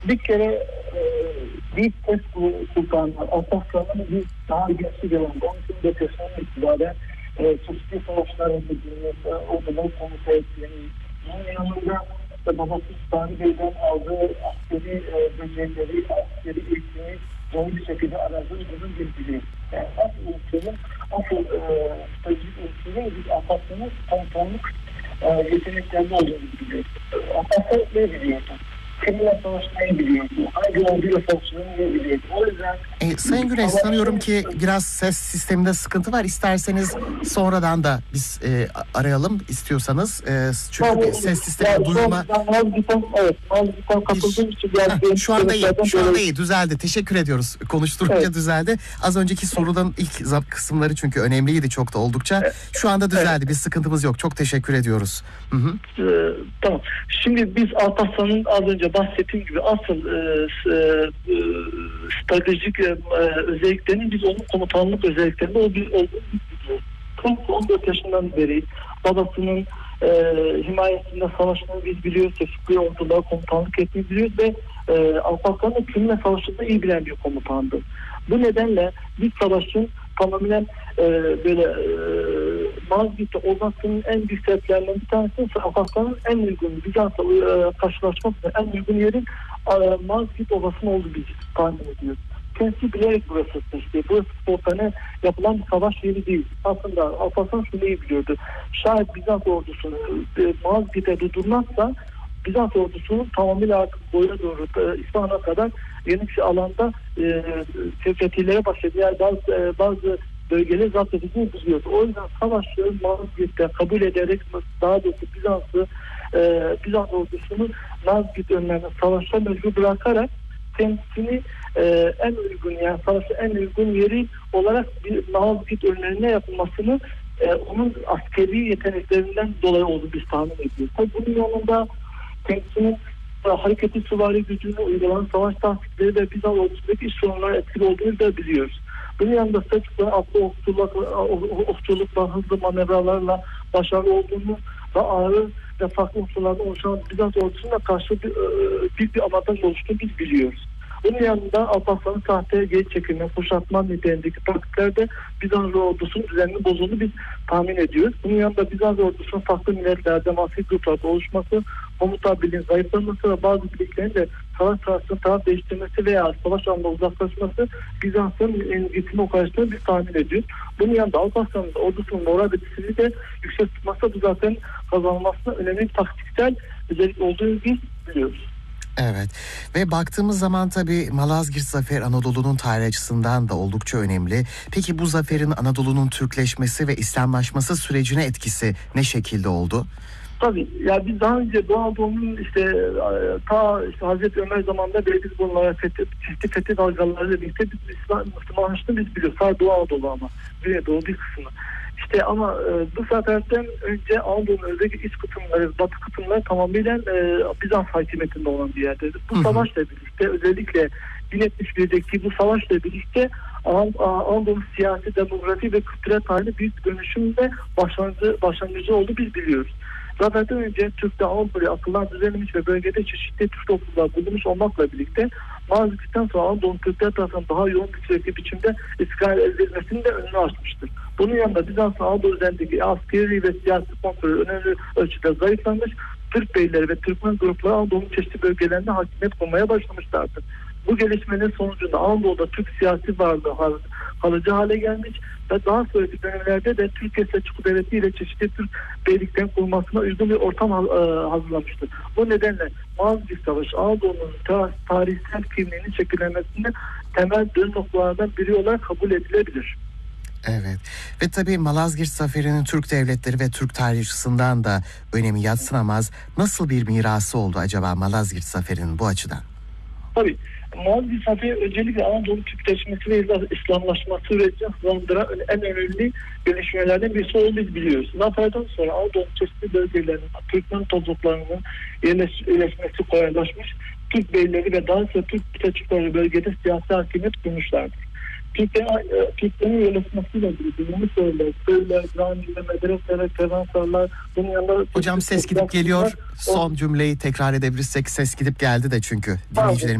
Bir kere Büyük Ses Sultanlar, Alparslan'ın bir daha gençli dönemde 12. yaşından itibaren çeşitli savaşlar edildiğini, orduları komuta ettiğini, bunun yanında babası Sultan Bey'den aldığı askeri becerileri, askeri eğitimi doğru bir şekilde aradığını bilgili. Yani asıl stratejik ölçüde biz Alparslan'ın komutanlık yeteneklerinde olduğunu biliyoruz. Alparslan ne biliyordu? Kiminle savaşmayı biliyordu. Hangi orduyla savaşmayı biliyordu. O yüzden... Sayın Güneş, sanıyorum ki biraz ses sisteminde sıkıntı var. İsterseniz sonradan da biz arayalım istiyorsanız. Çünkü bir ses sistemi duyma... Şu anda iyi, düzeldi. Teşekkür ediyoruz. Konuşturunca düzeldi. Az önceki sorudan ilk kısımları çünkü önemliydi çok da oldukça. Şu anda düzeldi. Bir sıkıntımız yok. Çok teşekkür ediyoruz. Tamam. Şimdi biz Alparslan'ın az önce bahsettiğim gibi asıl stratejik özelliklerini biz onun komutanlık özelliklerinde olduğunu biliyoruz. 14 yaşından beri babasının himayesinde savaşmayı biz biliyoruz. Çeşitli ordulara komutanlık etmeyi biliyoruz ve Alparslan da Kırım'la savaşında iyi bilen bir komutandı. Bu nedenle bir savaşın tamamen Malazgirt'te olmasının en büyük sebeplerinden bir tanesi ise Alparslan'ın en uygun Bizans'la karşılaşmak için en uygun yerin Malazgirt Ovası'nın olduğu biz tahmin ediyoruz. Kendisi bilerek burası seçti. Burası spontane yapılan bir savaş yeri değil. Aslında Alparslan şunu iyi biliyordu. Şayet Bizans ordusunu Malazgirt'e durdurmazsa Bizans ordusunun tamamıyla artık boya doğru İsfahan'a kadar geniş alanda fethilere başladı. Yani bazı bölgeleri zapt edildiğini biliyordu. O yüzden savaşı Malazgirt'te kabul ederek daha doğrusu Bizans ordusunu Malazgirt önlerine savaşa mecbur bırakarak kendisini en uygun yani savaşın en uygun yeri olarak bir Malazgirt önlerine yapılmasını onun askeri yeteneklerinden dolayı olduğunu biz tahmin ediyoruz. Tabii bunun yanında kendisinin hareketi süvari gücünü uygulanan savaş taktikleri ve Bizans ordusundaki iş sorunları etkili olduğunu da biliyoruz. Bunun yanında Selçuklu'nun atlı okçulukla, hızlı manevralarla başarılı olduğunu ve ağır ve farklı unsurlardan oluşan Bizans ordusuna karşı büyük bir avantaj oluştuğunu biz biliyoruz. Bunun yanında Alparslan'ın tahtaya geri çekilme, kuşatma niteliğindeki taktiklerde Bizans ordusunun düzenini bozulduğunu biz tahmin ediyoruz. Bunun yanında Bizans ordusunun farklı milletlerden asıl gruplarda oluşması, komuta birliğinin zayıflaması ve bazı birliklerin de savaş sırasında taraf değiştirmesi veya savaş anında uzaklaşması Bizans'ın gitme operasyonunu biz tahmin ediyoruz. Bunun yanında Alparslan'ın ordusunun moral ve disiplini de yüksek tutması bu zaten kazanılmasına önemli bir taktiksel özellik olduğunu biz biliyoruz. Evet ve baktığımız zaman tabii Malazgirt Zaferi Anadolu'nun tarihi açısından da oldukça önemli. Peki bu zaferin Anadolu'nun Türkleşmesi ve İslamlaşması sürecine etkisi ne şekilde oldu? Tabii ya biz daha önce Doğu Anadolu'nun Hazreti Ömer zamanında biz bunlara fethi dalgalarıyla birlikte biz Müslümanlaştığını biz biliyoruz. Sadece Doğu Anadolu ama Güneydoğu bir kısmı. Ama bu seferden önce Anadolu'nun özellikle iç kısımları, batı kısımları tamamıyla Bizans hakimiyetinde olan bir yerde. Bu savaşla birlikte özellikle 1071'deki bu savaşla birlikte Anadolu siyasi, demografi ve kültürel tarihinde büyük bir dönüşümde başlangıcı oldu biz biliyoruz. Zaferden önce Türk'te Anadolu'ya akıllar düzenlemiş ve bölgede çeşitli Türk toplumlar bulunmuş olmakla birlikte Malazgirt'ten sonra Anadolu'nun Türkler tarafından daha yoğun bir biçimde istiklal edilmesini de önünü açmıştır. Bunun yanında Bizans'ın Anadolu üzerindeki askeri ve siyasi kontrolü önemli ölçüde zayıflamış, Türk beyleri ve Türkmen grupları Anadolu'nun çeşitli bölgelerinde hakimiyet kurmaya başlamışlardır. Bu gelişmenin sonucunda Anadolu'da Türk siyasi varlığı kalıcı hale gelmiş ve daha sonraki dönemlerde de Türkiye Selçuklu Devleti ile çeşitli Türk beylikten kurulmasına uygun bir ortam hazırlamıştır. Bu nedenle Malazgirt Savaşı Anadolu'nun tarihsel kimliğinin şekillenmesinde temel dönüm noktalardan biri olarak kabul edilebilir. Evet ve tabii Malazgirt Zaferi'nin Türk devletleri ve Türk tarihi açısından da önemi yadsınamaz. Nasıl bir mirası oldu acaba Malazgirt Zaferi'nin bu açıdan? Tabii Malazgirt Zaferi öncelikle Anadolu Türkleşmesi ve İslamlaşması sürecini hızlandıran en önemli gelişmelerden birisi olduğunu biz biliyoruz. Zaferden sonra Anadolu çeşitli bölgelerinin Türkmen topluluklarının yerleşmesi kolaylaşmış, Türk beyleri ve daha sonra Türk Selçukluları bölgede siyasi hakimiyet kurmuşlardır. Türklerin yerleşmesiyle birlikte yeni köyler, camiler, medreseler, kervansalar, bunun yanında... Hocam ses gidip geliyor. Son cümleyi tekrar edebilirsek, ses gidip geldi de çünkü dinleyicilerimiz